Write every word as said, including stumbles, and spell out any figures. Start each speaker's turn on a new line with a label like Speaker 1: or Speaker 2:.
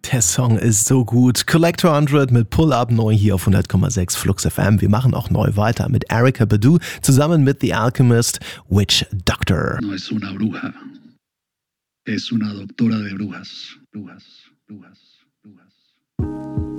Speaker 1: Der Song ist so gut. Collector hundert mit Pull Up neu hier auf hundert Komma sechs Flux F M. Wir machen auch neu weiter mit Erykah Badu zusammen mit The Alchemist, Witch Doctor.
Speaker 2: No es una bruja, es una doctora de brujas, brujas, brujas.